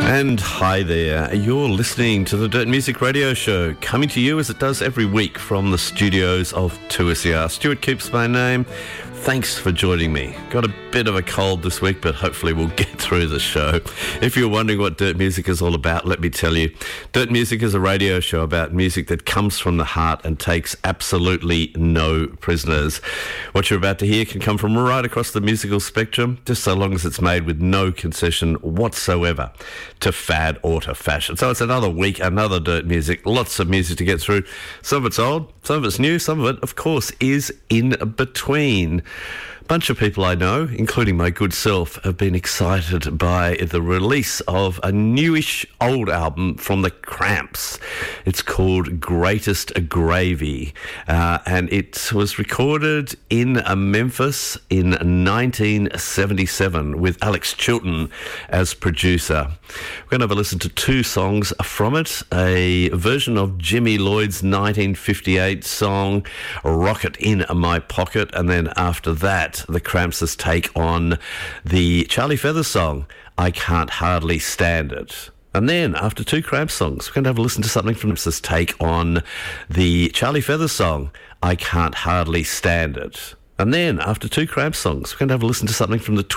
And hi there, you're listening to the Dirt Music Radio Show, coming to you as it does every week from the studios of 2SER. Stuart Keeps my name. Thanks for joining me. Got a bit of a cold this week, but hopefully we'll get through the show. If you're wondering what Dirt Music is all about, let me tell you. Dirt Music is a radio show about music that comes from the heart and takes absolutely no prisoners. What you're about to hear can come from right across the musical spectrum, just so long as it's made with no concession whatsoever to fad or to fashion. So it's another week, another Dirt Music, lots of music to get through. Some of it's old, some of it's new, some of it, of course, is in between. A bunch of people I know, including my good self, have been excited by the release of a newish old album from the Cramps. It's called Greatest Gravy, and it was recorded in Memphis in 1977 with Alex Chilton as producer. We're going to have a listen to two songs from it, a version of Jimmy Lloyd's 1958 song, Rocket in My Pocket, and then after that, the Cramps' take on the Charlie Feathers song, I Can't Hardly Stand It. And then, after two Cramps songs, we're going to have a listen to something from this take on the Charlie Feathers song, I Can't Hardly Stand It. And then, after two Cramps songs, we're going to have a listen to something from the